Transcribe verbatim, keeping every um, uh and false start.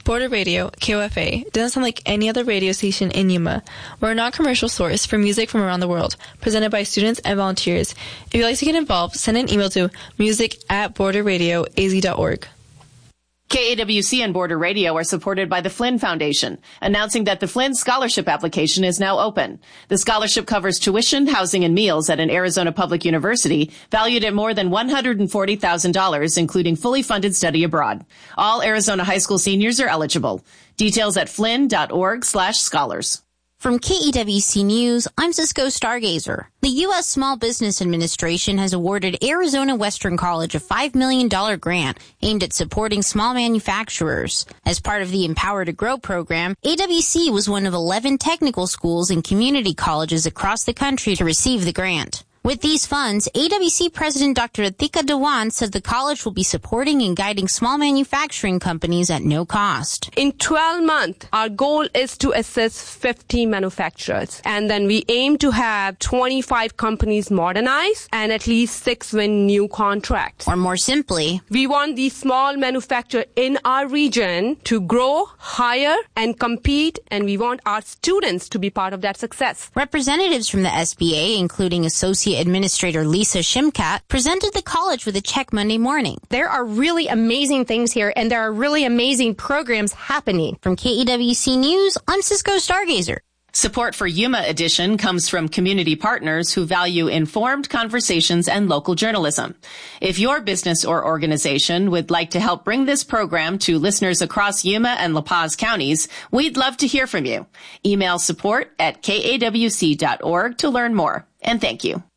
Border Radio, K O F A, doesn't sound like any other radio station in Yuma. We're a non-commercial source for music from around the world, presented by students and volunteers. If you'd like to get involved, send an email to music at border radio a z dot org. K A W C and Border Radio are supported by the Flynn Foundation, announcing that the Flynn Scholarship application is now open. The scholarship covers tuition, housing, and meals at an Arizona public university valued at more than one hundred forty thousand dollars, including fully funded study abroad. All Arizona high school seniors are eligible. Details at flynn.org slash scholars. From K E W C News, I'm Cisco Stargazer. The U S Small Business Administration has awarded Arizona Western College a five million dollars grant aimed at supporting small manufacturers. As part of the Empower to Grow program, A W C was one of eleven technical schools and community colleges across the country to receive the grant. With these funds, A W C President Doctor Atika Dewan said the college will be supporting and guiding small manufacturing companies at no cost. In twelve months, our goal is to assist fifty manufacturers. And then we aim to have twenty-five companies modernize and at least six win new contracts. Or more simply, we want these small manufacturers in our region to grow, hire, and compete. And we want our students to be part of that success. Representatives from the S B A, including Associate Administrator Lisa Shimkat, presented the college with a check Monday morning. There are really amazing things here, and there are really amazing programs happening. From K E W C News, I'm Cisco Stargazer. Support for Yuma Edition comes from community partners who value informed conversations and local journalism. If your business or organization would like to help bring this program to listeners across Yuma and La Paz counties, we'd love to hear from you. Email support at k a w c dot org to learn more. And thank you.